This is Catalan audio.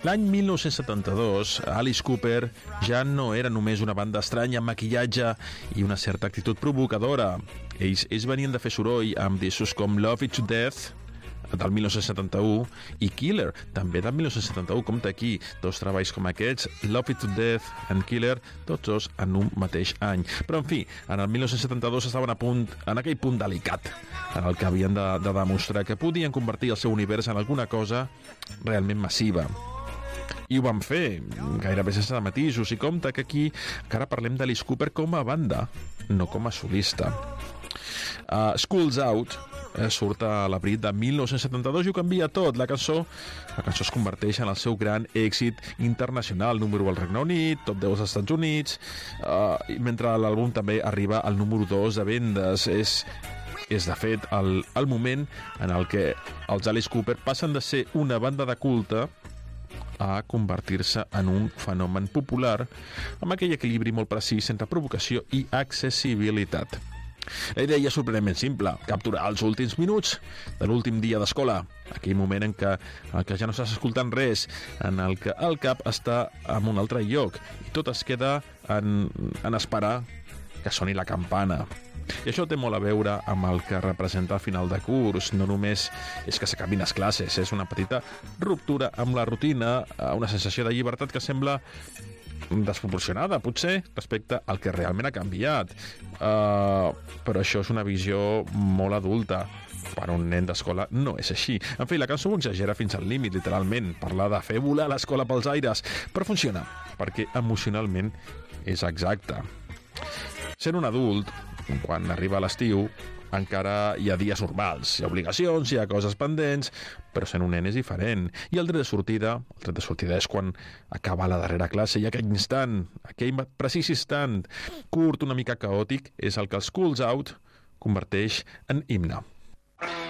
L'any 1972, Alice Cooper ja no era només una banda estranya amb maquillatge i una certa actitud provocadora. Ells venien de fer soroll amb discos com Love It to Death, del 1971, i Killer, també del 1971. Compte aquí, dos treballs com aquests, Love It to Death and Killer, tots dos en un mateix any. Però, en fi, en el 1972 estaven en aquell punt delicat, en el que havien de demostrar que podien convertir el seu univers en alguna cosa realment massiva. I ho van fer, gairebé sense matisos, i compte que aquí encara parlem d'Alice Cooper com a banda, no com a solista. School's Out surt a l'abril de 1972 i ho canvia tot. La cançó es converteix en el seu gran èxit internacional, número 1 al Regne Unit, top 10 als Estats Units, mentre l'àlbum també arriba al número 2 de vendes. És de fet el moment en el que els Alice Cooper passen de ser una banda de culte a convertir-se en un fenomen popular amb aquell equilibri molt precís entre provocació i accessibilitat. La idea és sorprenentment simple: capturar els últims minuts de l'últim dia d'escola, aquell moment en què ja no estàs escoltant res, en el que el cap està en un altre lloc i tot es queda en esperar que soni la campana. I això té molt a veure amb el que representa el final de curs. No només és que s'acabin les classes, és una petita ruptura amb la rutina, una sensació de llibertat que sembla desproporcionada, potser, respecte al que realment ha canviat. Però això és una visió molt adulta. Per un nen d'escola no és així. En fi, la cançó ho exagera fins al límit, literalment. Parlar de fer volar l'escola pels aires, però funciona, perquè emocionalment és exacte. Sent un adult, quan arriba l'estiu, encara hi ha dies normals, hi ha obligacions, hi ha coses pendents, però sent un nen és diferent. I el tret de sortida és quan acaba la darrera classe i aquell instant, aquell precís instant, curt, una mica caòtic, és el que els School's Out converteix en himne.